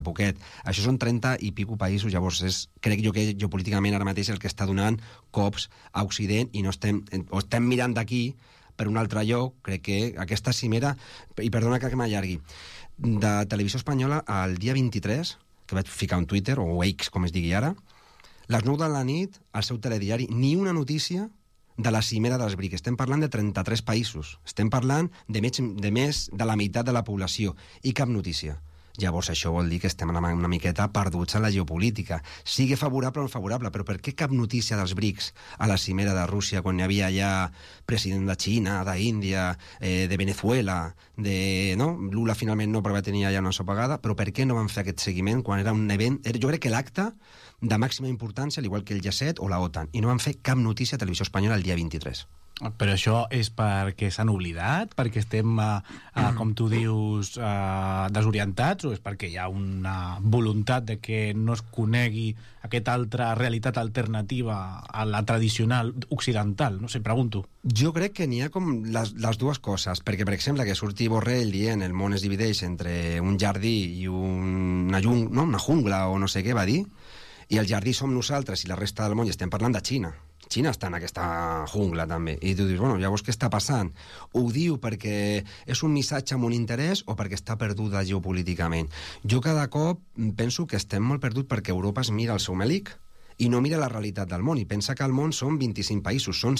poquet. Això són 30 i pico països, llavors crec jo que geopolíticament ara mateix el que està donant cops a Occident i no estem mirant d'aquí per un altre lloc. Crec que aquesta cimera, i perdona que m'allargui, de Televisió Espanyola el dia 23, que vaig ficar un Twitter, o X, com es digui ara, les 9 de la nit, al seu telediari, ni una notícia de la cimera dels BRICS. Estem parlant de 33 països. Estem parlant de més de la meitat de la població. I cap notícia. Llavors això vol dir que estem una miqueta perduts en la geopolítica. Sigui favorable o no favorable, però per què cap notícia dels BRICS a la cimera de Rússia quan hi havia ja president de Xina, d'Índia, de Venezuela, no? Lula finalment no, però va tenir ja una sopegada, però per què no van fer aquest seguiment quan era un event? Jo crec que l'acte de màxima importància, al igual que el G7 o la OTAN, i no van fer cap notícia a Televisió Espanyola el dia 23. Però això és perquè s'han oblidat, perquè estem, com tu dius, desorientats, o és perquè hi ha una voluntat de que no es conegui aquesta altra realitat alternativa a la tradicional occidental? No sé, pregunto. Jo crec que n'hi ha com les dues coses, perquè, per exemple, que surti Borrell dient el món es divideix entre un jardí i una jungla o no sé què va dir, i el jardí som nosaltres i la resta del món, i estem parlant de Xina. Xina està en aquesta jungla també, i tu dius, bueno, llavors què està passant? Ho diu perquè és un missatge amb un interès o perquè està perduda geopolíticament? Jo cada cop penso que estem molt perduts perquè Europa es mira el seu melic i no mira la realitat del món, i pensa que al món són 25 països, són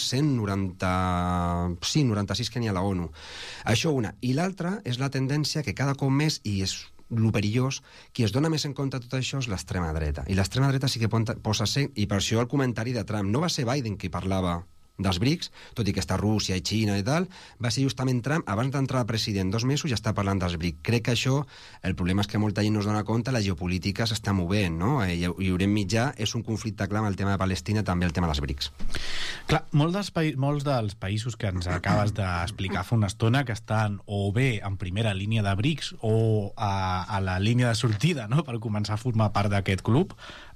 96 que n'hi ha a la ONU. Això una. I l'altra és la tendència que cada cop més, i és lo perillós, qui es dona més en compte de tot això és l'extrema dreta. I l'extrema dreta sí que posa ser, i per això el comentari de Trump, no va ser Biden qui parlava dels BRICS, tot i que està Rússia i Xina i tal, va ser justament Trump, abans d'entrar president 2 mesos ja està parlant dels BRICS. Crec que això, el problema és que molta gent no es dona compte, la geopolítica s'està movent, no? I Orient Mitjà és un conflicte clar amb el tema de Palestina, també el tema dels BRICS. Clar, molts dels països que ens acabes d'explicar fa una estona, que estan o bé en primera línia de BRICS o a la línia de sortida, no?, per començar a formar part d'aquest club,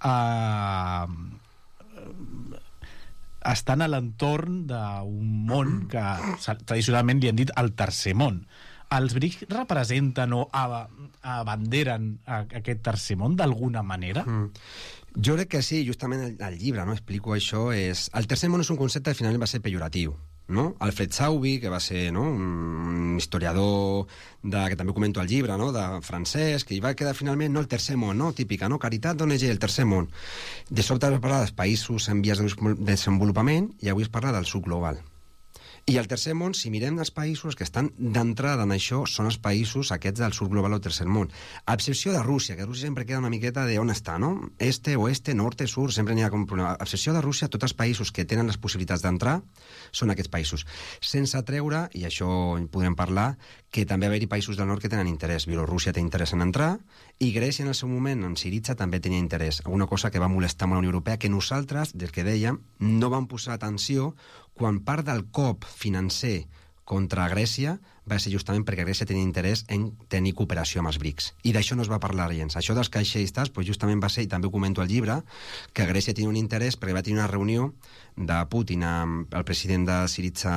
estan a l'entorn d'un món que tradicionalment li han dit el tercer món. Els BRICS representen o abanderen aquest tercer món d'alguna manera? Jo crec que sí, justament al llibre, no, explico això. El tercer món és un concepte que finalment va ser pejoratiu, no? Alfred Sauby, que va ser, no, un historiador que també comento al llibre, no, de francès, que hi va quedar finalment, no, el tercer món, no, típica, no, caritat d'ONG, el tercer món. De sobte es parla dels països en vies de desenvolupament i avui es parla del sud global. I el tercer món, si mirem els països que estan d'entrada en això, són els països aquests del sud global o tercer món. A excepció de Rússia, que Rússia sempre queda una miqueta de on està, no? Este, oeste, norte, sur, sempre n'hi ha com un problema. A excepció de Rússia, tots els països que tenen les possibilitats d'entrar són aquests països. Sense treure, i això en podrem parlar, que també haver-hi països del nord que tenen interès. Bielorússia té interès en entrar, i Grècia en el seu moment, en Syriza, també tenia interès. Una cosa que va molestar molt a la Unió Europea, que nosaltres, del que dèiem, no vam posar atenció quan part del cop financer contra Grècia va ser justament perquè Grècia tenia interès en tenir cooperació amb els BRICS. I d'això no es va parlar gens. Això dels caixistes, doncs justament va ser, i també ho comento al llibre, que Grècia tenia un interès perquè va tenir una reunió de Putin amb el president de Syriza,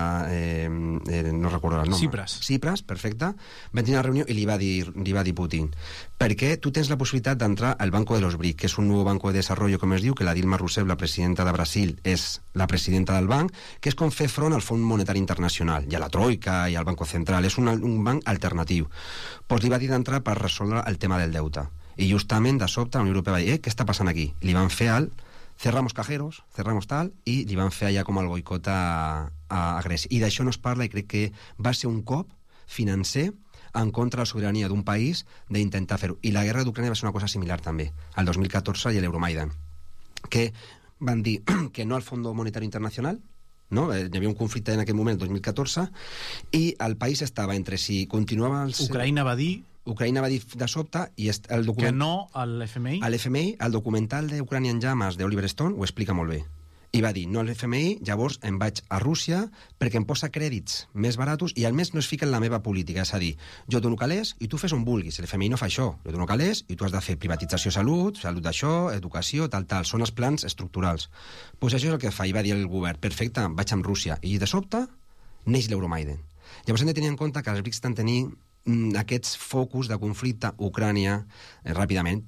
no recordo el nom. Tsipras, perfecte. Van tenir una reunió i li va dir Putin, perquè tu tens la possibilitat d'entrar al Banco de los BRICS, que és un nou banco de desarrollo, com es diu, que la Dilma Rousseff, la presidenta de Brasil, és la presidenta del banc, que és com fer front al Fons Monetari Internacional, i a la Troika i al Banco Central. És un banc alternatiu. Doncs li va dir d'entrar per resoldre el tema del deute. I justament, de sobte, la Unió Europea va dir, què està passant aquí? Li van fer cerramos cajeros, cerramos tal, i li van fer allà com el boicot a Grècia. I d'això no es parla, i crec que va ser un cop financer en contra de la sobirania d'un país d'intentar fer-ho. I la guerra d'Ucrània va ser una cosa similar també, el 2014 i l'Euromaidan, que van dir que no al Fons Monetari Internacional, no? Hi havia un conflicte en aquell moment, el 2014, i el país estava entre si continuava... Ucraïna va dir de sobte, i el document... Que no a l'FMI? A l'FMI, el documental d'Ucrània en llames d'Oliver Stone ho explica molt bé. I va dir, no a l'FMI, llavors em vaig a Rússia perquè em posa crèdits més baratos i al més no es fica en la meva política, és a dir, jo dono calés i tu fes on vulguis. L'FMI no fa això, jo dono calés i tu has de fer privatització salut d'això, educació, tal, són els plans estructurals. Doncs això és el que fa, i va dir el govern, perfecte, vaig amb Rússia, i de sobte neix l'Euromaidan. Llavors hem de tenir en compte que els BRICS estan tenint aquests focus de conflicte, Ucrània, ràpidament,